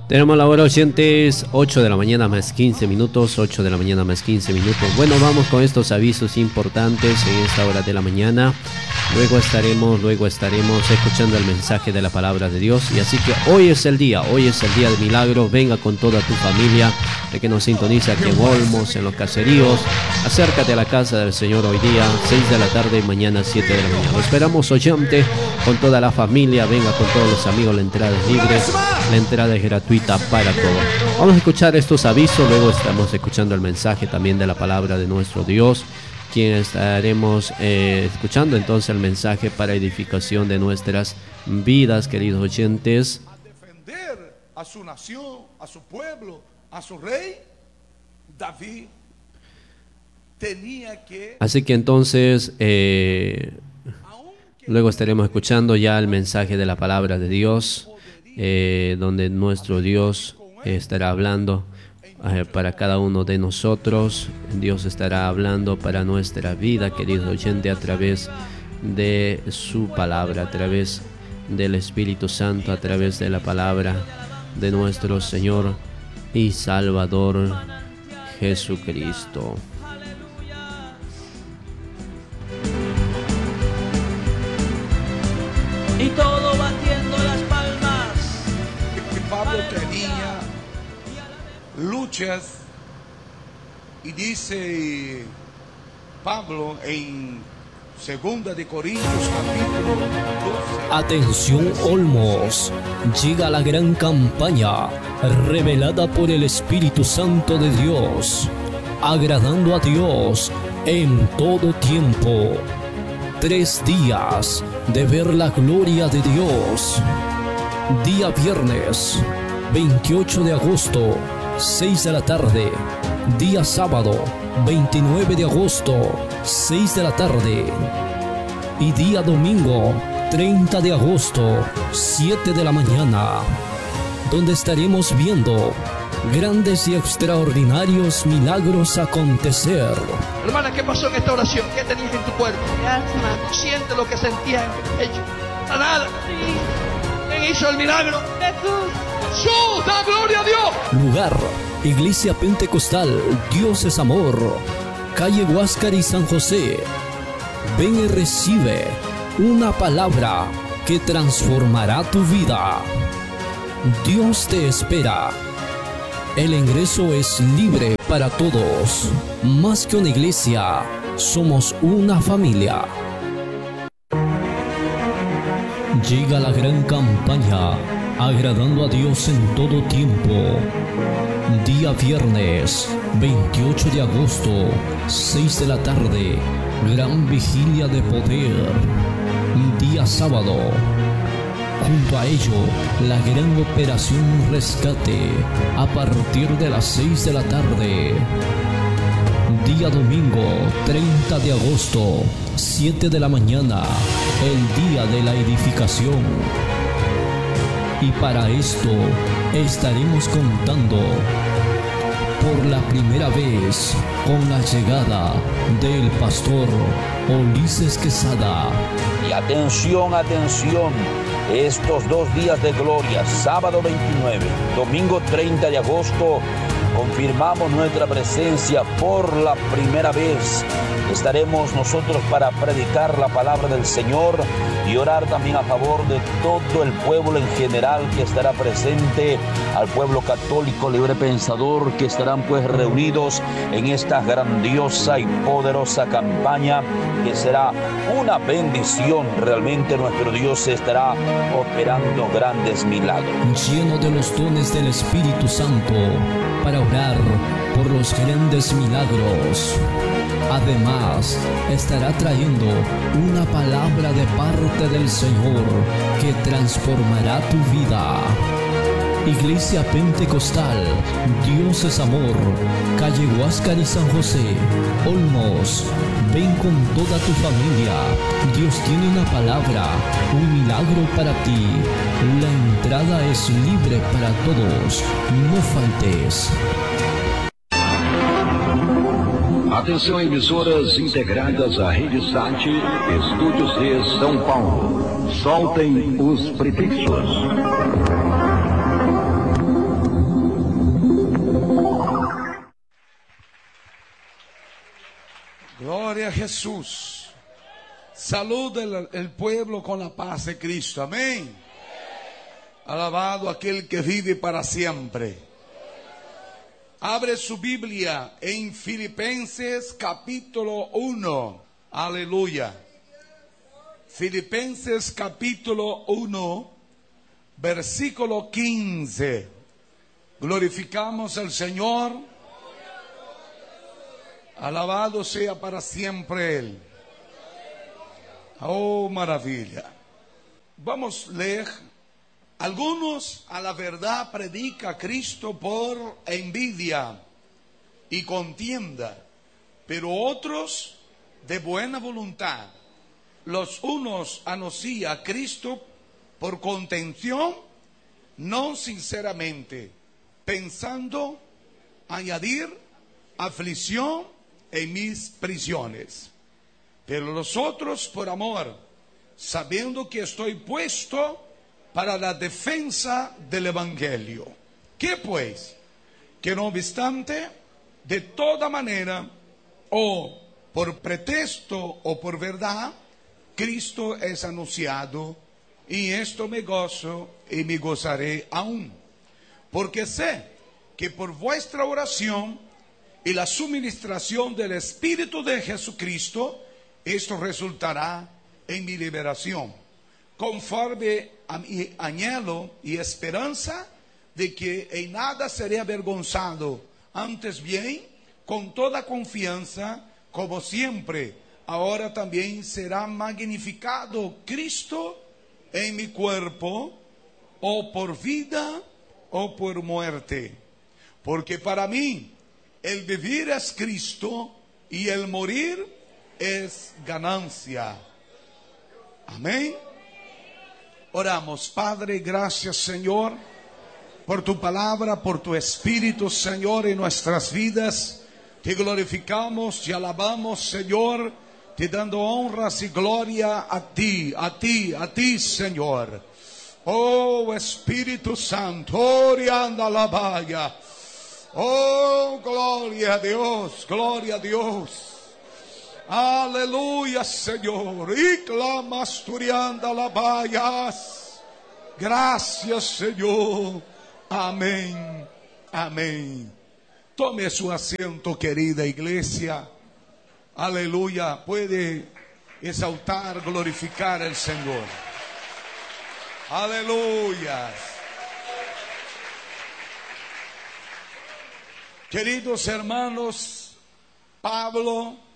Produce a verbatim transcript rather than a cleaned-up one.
Tenemos la hora oyentes, ocho de la mañana más quince minutos, ocho de la mañana más quince minutos. Bueno, vamos con estos avisos importantes en esta hora de la mañana. Luego estaremos, luego estaremos escuchando el mensaje de la palabra de Dios. Y así que hoy es el día, hoy es el día de milagro. Venga con toda tu familia, de que nos sintoniza aquí en Olmos, en los caseríos. Acércate a la casa del Señor hoy día, seis de la tarde y mañana siete de la mañana. Lo esperamos oyente con toda la familia. Venga con todos los amigos, la entrada es libre, la entrada es gratuita para todos. Vamos a escuchar estos avisos, luego estamos escuchando el mensaje también de la palabra de nuestro Dios, quien estaremos eh, escuchando entonces el mensaje para edificación de nuestras vidas, queridos oyentes. A defender a su nación, a su pueblo, a su rey, David tenía que... Así que entonces eh, luego estaremos escuchando ya el mensaje de la palabra de Dios, eh, donde nuestro Dios estará hablando eh, para cada uno de nosotros. Dios estará hablando para nuestra vida, queridos oyentes, a través de su palabra, a través del Espíritu Santo, a través de la palabra de nuestro Señor y Salvador Jesucristo. Y todo batiendo las palmas. Pablo tenía luchas y dice Pablo en Segunda de Corintios capítulo doce. Atención Olmos, llega la gran campaña revelada por el Espíritu Santo de Dios, agradando a Dios en todo tiempo. Tres días de ver la gloria de Dios. Día viernes, veintiocho de agosto, seis de la tarde. Día sábado, veintinueve de agosto, seis de la tarde. Y día domingo, treinta de agosto, siete de la mañana, donde estaremos viendo grandes y extraordinarios milagros acontecer. Hermana, ¿qué pasó en esta oración? ¿Qué tenías en tu cuerpo? Asma. Siente lo que sentías en tu pecho. Nada. Sí. ¿Quién hizo el milagro? Jesús. ¡Jesús! ¡Da gloria a Dios! Lugar, Iglesia Pentecostal, Dios es Amor, calle Huáscar y San José. Ven y recibe una palabra que transformará tu vida. Dios te espera. El ingreso es libre para todos. Más que una iglesia, somos una familia. Llega la gran campaña, agradando a Dios en todo tiempo. Día viernes, veintiocho de agosto, seis de la tarde, gran vigilia de poder. Día sábado, junto a ello, la gran operación Rescate, a partir de las seis de la tarde. Día domingo, treinta de agosto, siete de la mañana, el día de la edificación. Y para esto estaremos contando por la primera vez con la llegada del pastor Ulises Quesada. Y atención, atención, estos dos días de gloria, sábado veintinueve, domingo treinta de agosto, confirmamos nuestra presencia por la primera vez. Estaremos nosotros para predicar la palabra del Señor y orar también a favor de todo el pueblo en general que estará presente, al pueblo católico libre pensador que estarán pues reunidos en esta grandiosa y poderosa campaña que será una bendición. Realmente nuestro Dios estará operando grandes milagros. Lleno de los dones del Espíritu Santo para orar por los grandes milagros. Además, estará trayendo una palabra de parte del Señor que transformará tu vida. Iglesia Pentecostal, Dios es Amor, calle Huáscar y San José, Olmos. Ven con toda tu familia. Dios tiene una palabra, un milagro para ti. La entrada es libre para todos. No faltes. Atenção, emissoras integradas à Rede Sat, Estúdios de São Paulo. Soltem os prefixos. a Jesús. Saluda el, el pueblo con la paz de Cristo. Amén. Alabado aquel que vive para siempre. Abre su Biblia en Filipenses capítulo uno. Aleluya. Filipenses capítulo uno, versículo quince. Glorificamos al Señor. Alabado sea para siempre Él. Oh, maravilla. Vamos a leer. Algunos a la verdad predica Cristo por envidia y contienda, pero otros de buena voluntad. Los unos anuncian a Cristo por contención, no sinceramente, pensando añadir aflicción en mis prisiones. Pero los otros por amor, sabiendo que estoy puesto para la defensa del Evangelio. ¿Qué pues? Que no obstante, de toda manera, o por pretexto o por verdad, Cristo es anunciado, y esto me gozo y me gozaré aún. Porque sé que por vuestra oración y la suministración del Espíritu de Jesucristo, esto resultará en mi liberación, conforme a mi anhelo y esperanza de que en nada seré avergonzado, antes bien, con toda confianza, como siempre, ahora también será magnificado Cristo en mi cuerpo, o por vida o por muerte. Porque para mí el vivir es Cristo y el morir es ganancia. Amén. Oramos. Padre, gracias, Señor, por tu palabra, por tu Espíritu, Señor, en nuestras vidas. Te glorificamos, te alabamos, Señor, te dando honras y gloria a ti, a ti, a ti, Señor. Oh, Espíritu Santo, orianda la valla. Oh, gloria a Dios, gloria a Dios. Aleluya, Señor. Y clamas turianda la vallas. Gracias, Señor. Amén. Amén. Tome su asiento, querida iglesia. Aleluya. Puede exaltar, glorificar al Señor. Aleluya. Queridos hermanos, Pablo